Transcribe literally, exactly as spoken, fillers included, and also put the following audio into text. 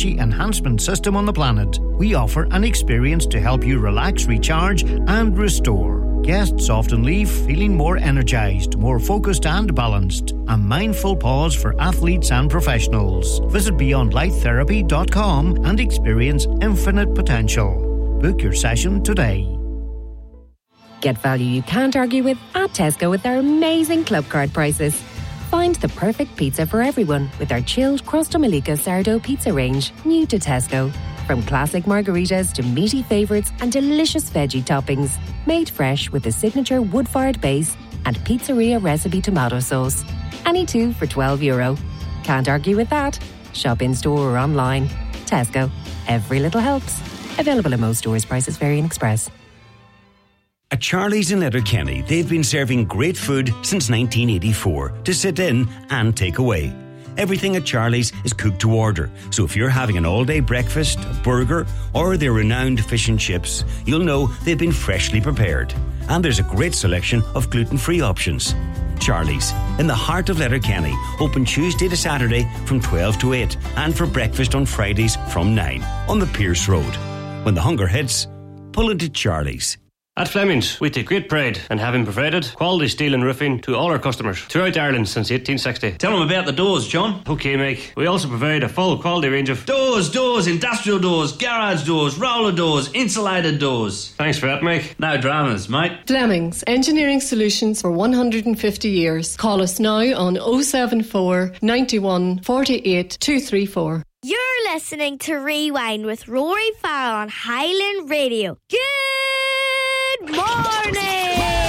energy enhancement system on the planet. We offer an experience to help you relax, recharge and restore. Guests often leave feeling more energised, more focused and balanced. A mindful pause for athletes and professionals. Visit beyond light therapy dot com and experience infinite potential. Book your session today. Get value you can't argue with at Tesco with our amazing club card prices. Find the perfect pizza for everyone with our chilled Crosta Malika sourdough pizza range, new to Tesco. From classic margaritas to meaty favourites and delicious veggie toppings. Made fresh with a signature wood-fired base and pizzeria recipe tomato sauce. Any two for twelve euro. Can't argue with that. Shop in-store or online. Tesco. Every little helps. Available in most stores. Prices vary in Express. At Charlie's in Letterkenny, they've been serving great food since nineteen eighty-four to sit in and take away. Everything at Charlie's is cooked to order, so if you're having an all-day breakfast, a burger, or their renowned fish and chips, you'll know they've been freshly prepared. And there's a great selection of gluten-free options. Charlie's, in the heart of Letterkenny, open Tuesday to Saturday from twelve to eight, and for breakfast on Fridays from nine, on the Pierce Road. When the hunger hits, pull into Charlie's. At Fleming's, we take great pride in having provided quality steel and roofing to all our customers throughout Ireland since eighteen sixty. Tell them about the doors, John. OK, Mike. We also provide a full quality range of doors, doors, industrial doors, garage doors, roller doors, insulated doors. Thanks for that, Mike. No dramas, mate. Fleming's, engineering solutions for one hundred fifty years. Call us now on oh seven four, ninety-one, forty-eight, two three four. You're listening to Rewind with Rory Farrell on Highland Radio. Good morning!